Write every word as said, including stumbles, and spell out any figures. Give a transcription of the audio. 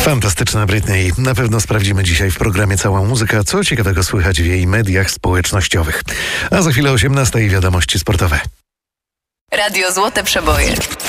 Fantastyczna Britney. Na pewno sprawdzimy dzisiaj w programie Cała Muzyka, co ciekawego słychać w jej mediach społecznościowych. A za chwilę osiemnasta i wiadomości sportowe. Radio Złote Przeboje.